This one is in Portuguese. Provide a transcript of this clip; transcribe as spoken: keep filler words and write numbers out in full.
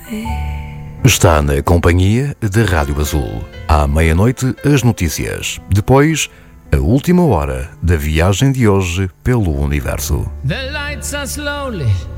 Está na companhia da Rádio Azul. À meia-noite, as notícias. Depois, a última hora da viagem de hoje pelo universo. The lights are slowly